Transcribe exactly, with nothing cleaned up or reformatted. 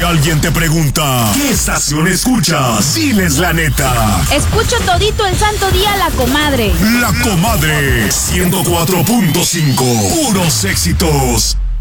alguien te pregunta, ¿qué estación escuchas? Diles la neta. Escucho todito el santo día La Comadre. La Comadre, ciento cuatro punto cinco. Puros éxitos.